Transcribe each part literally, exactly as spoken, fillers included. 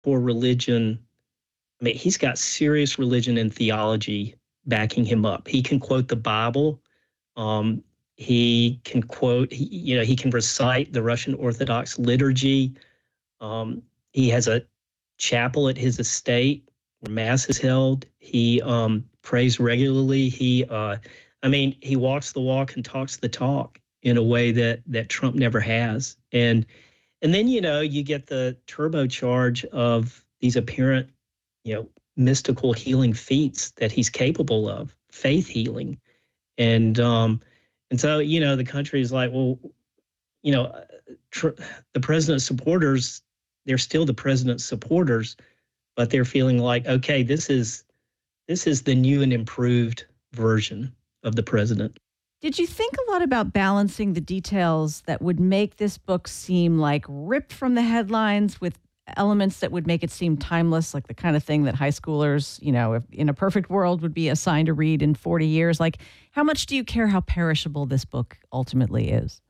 for religion. I mean, he's got serious religion and theology backing him up. He can quote the Bible. Um, he can quote, he, you know, he can recite the Russian Orthodox liturgy. Um, he has a chapel at his estate where mass is held. He um, prays regularly. He, uh, I mean, he walks the walk and talks the talk in a way that that Trump never has. And and then, you know, you get the turbocharge of these apparent, you know, mystical healing feats that he's capable of, faith healing. And um, and so, you know, the country is like, well, you know, tr- the president's supporters, they're still the president's supporters, but they're feeling like, okay, this is this is the new and improved version of the president. Did you think a lot about balancing the details that would make this book seem like ripped from the headlines with elements that would make it seem timeless, like the kind of thing that high schoolers, you know, if in a perfect world would be assigned to read in forty years? Like, how much do you care how perishable this book ultimately is?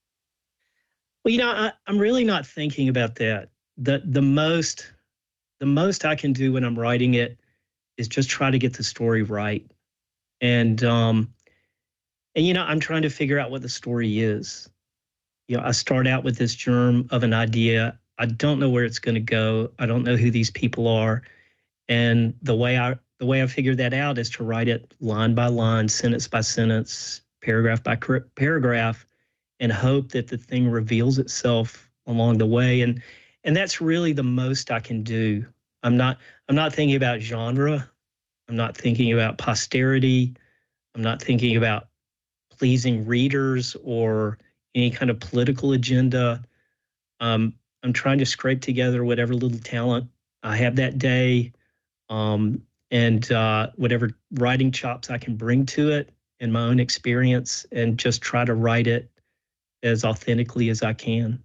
Well, you know, I, I'm really not thinking about that. The the most the most I can do when I'm writing it is just try to get the story right. And um and you know, I'm trying to figure out what the story is. You know, I start out with this germ of an idea. I don't know where it's going to go. I don't know who these people are. And the way I the way I figured that out is to write it line by line, sentence by sentence, paragraph by paragraph, and hope that the thing reveals itself along the way. And and that's really the most I can do. I'm not I'm not thinking about genre. I'm not thinking about posterity. I'm not thinking about pleasing readers or any kind of political agenda. Um, I'm trying to scrape together whatever little talent I have that day, um, and uh, whatever writing chops I can bring to it and my own experience, and just try to write it as authentically as I can.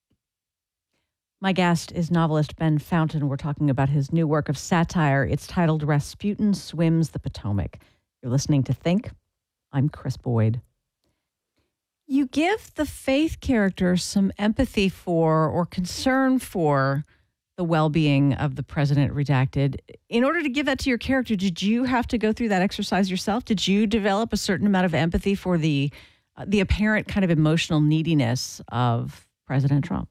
My guest is novelist Ben Fountain. We're talking about his new work of satire. It's titled Rasputin Swims the Potomac. You're listening to Think. I'm Chris Boyd. You give the faith character some empathy for or concern for the well-being of the president, redacted. In order to give that to your character, did you have to go through that exercise yourself? Did you develop a certain amount of empathy for the uh, the apparent kind of emotional neediness of President Trump?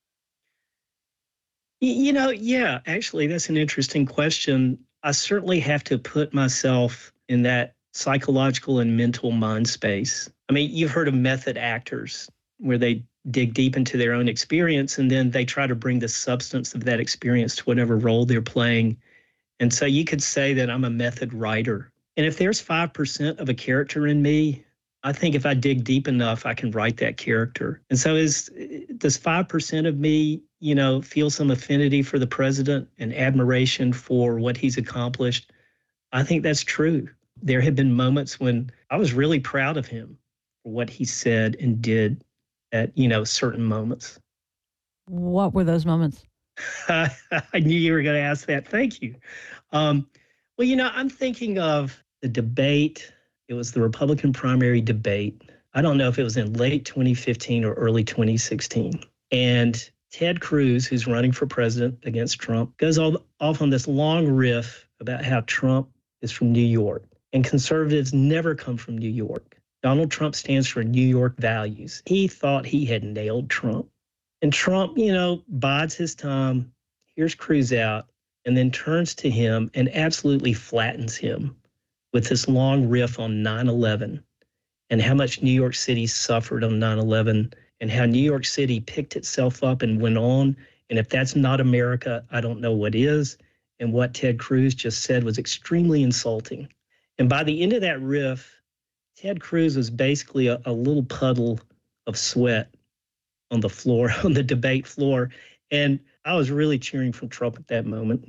You know, yeah, actually, that's an interesting question. I certainly have to put myself in that psychological and mental mind space. I mean, you've heard of method actors where they dig deep into their own experience and then they try to bring the substance of that experience to whatever role they're playing. And so you could say that I'm a method writer. And if there's five percent of a character in me, I think if I dig deep enough, I can write that character. And so is does five percent of me, you know, feel some affinity for the president and admiration for what he's accomplished? I think that's true. There have been moments when I was really proud of him for what he said and did at, you know, certain moments. What were those moments? I knew you were going to ask that. Thank you. Um, well, you know, I'm thinking of the debate. It was the Republican primary debate. I don't know if it was in late twenty fifteen or early twenty sixteen. And Ted Cruz, who's running for president against Trump, goes all, off on this long riff about how Trump is from New York. And conservatives never come from New York. Donald Trump stands for New York values. He thought he had nailed Trump. And Trump, you know, bides his time, hears Cruz out, and then turns to him and absolutely flattens him with this long riff on nine eleven and how much New York City suffered on nine eleven and how New York City picked itself up and went on. And if that's not America, I don't know what is. And what Ted Cruz just said was extremely insulting. And by the end of that riff, Ted Cruz was basically a, a little puddle of sweat on the floor, on the debate floor. And I was really cheering for Trump at that moment.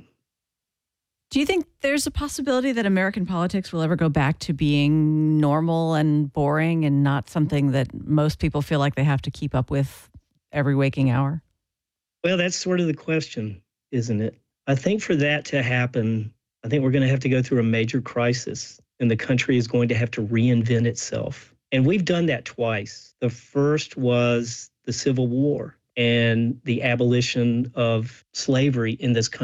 Do you think there's a possibility that American politics will ever go back to being normal and boring and not something that most people feel like they have to keep up with every waking hour? Well, that's sort of the question, isn't it? I think for that to happen, I think we're going to have to go through a major crisis, and the country is going to have to reinvent itself. And we've done that twice. The first was the Civil War. and the abolition of slavery in this country.